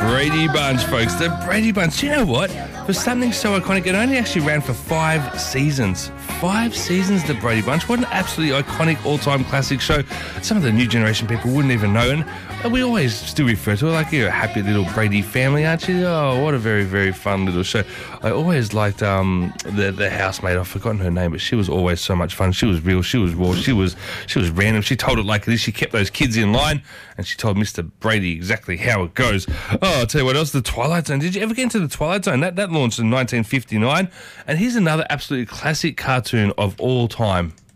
Brady Bunch, folks. The Brady Bunch. Do you know what? For something so iconic, it only actually ran for 5 seasons. 5 seasons, the Brady Bunch. What an absolutely iconic all-time classic show. Some of the new generation people wouldn't even know. And we always still refer to it like you're a happy little Brady family, aren't you? Oh, what a very, very fun little show. I always liked the housemaid. I've forgotten her name, but she was always so much fun. She was real. She was raw. She was random. She told it like this. She kept those kids in line, and she told Mr. Brady exactly how it goes. Oh, I'll tell you what else. The Twilight Zone. Did you ever get into the Twilight Zone? That launched in 1959, and here's another absolutely classic cartoon of all time.